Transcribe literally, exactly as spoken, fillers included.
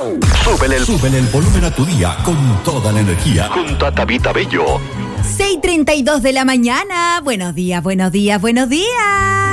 Súbele el, súbele el volumen a tu día con toda la energía. Junto a Tabita Bello. seis treinta y dos de la mañana. Buenos días, buenos días, buenos días.